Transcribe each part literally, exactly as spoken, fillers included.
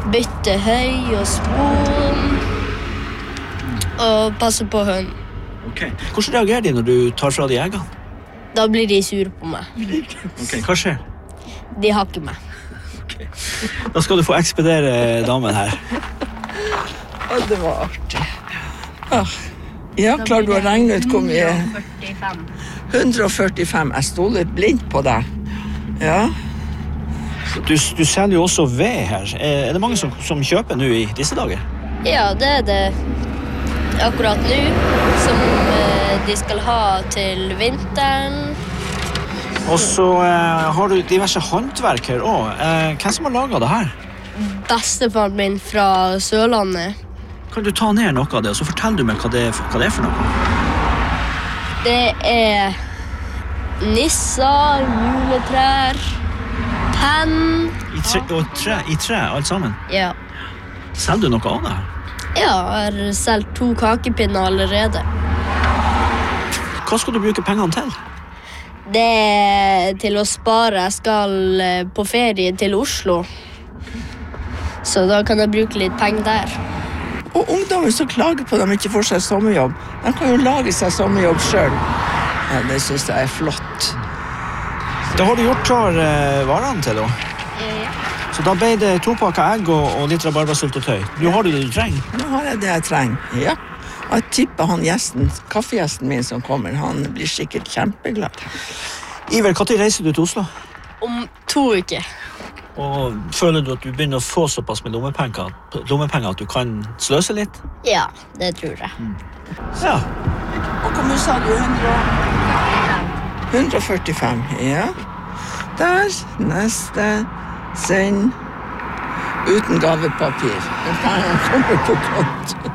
bytte høy og spon, og passe på høn. Ok. Hvordan reagerer de når du tar fra de eggene? Da blir de sur på meg. Ok, hva skjer? De hakker meg. Okay. Da skal du få ekspedere damen her. Å, det var artig. Ah. Ja, klarer du å regne ut hvor mye? hundre og førtifem. hundre og førtifem. Jeg stoler blindt på deg. Ja. Du, du selger jo også ved her. Er det mange som, som kjøper nå i disse dager? Ja, det er det akkurat nå, som eh, de skal ha til vinteren. Og så eh, har du diverse håndverk her også. Eh, hvem som har laget det her? Bestefaren min fra Sørlandet. Kan du ta ned noe av det, og så forteller du meg hva det, hva det er for noe? Det er nisser, juletrær, penn. I tre, og tre, i tre, alt sammen? Ja. Selger du noe av det her? Ja, jeg har solgt to kakepinner allerede. Hva skal du bruke pengene til? Det er til å spare. Jeg skal eh, på ferie til Oslo. Så da kan jeg bruke litt penger der. Og ungdommer som klager på at de ikke får seg sommerjobb, de kan jo lage seg sommerjobb selv. Ja, det synes jeg er flott. Da har du gjort klar eh, varene til da. Ja. Så da ble det to pakker egg og, og litt rabarbasyltetøy. Nå har du det du trenger. Nå har jeg det jeg trenger. Ja. Og jeg tipper han gjesten, kaffegjesten min som kommer, han blir sikkert kjempeglad. Iver, hva tid reiser du til Oslo? Om to uker. Og føler du at du begynner å få såpass med lommepenger, lommepenger at du kan sløse litt? Ja, det tror jeg. Mm. Ja. Og hvor mye sa du? hundre og førtifem. Ja. Der, neste, send, uten gavepapir. Den pengene kommer på konto.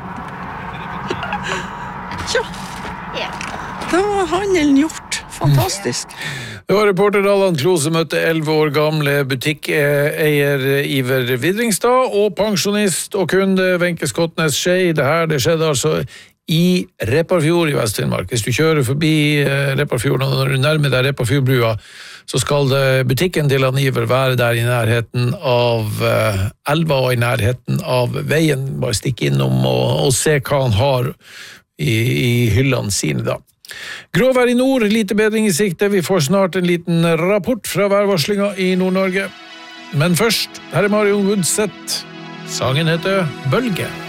Tja. Ja. Da var handelen gjort. Fantastisk. Det var reporter Allan Klo som møtte elleve år gamle butikkeier Iver Vidringstad og pensjonist og kunde Wenche Skotnes Skei. Det her det skjedde altså i Repparfjord i Vest-Finnmark. Hvis du kjører forbi Repparfjord, og når du nærmer deg Repparfjordbrua, så skal det, butikken til han Iver være der i nærheten av elva og i nærheten av veien. Bare stikk innom og, og se hva han har i, i hyllene sine da. Gråvær i nord, lite bedring i sikte. Vi får snart en liten rapport fra værvarslinga i Nord-Norge. Men først, her er Marion Woodset. Sangen heter Bølge.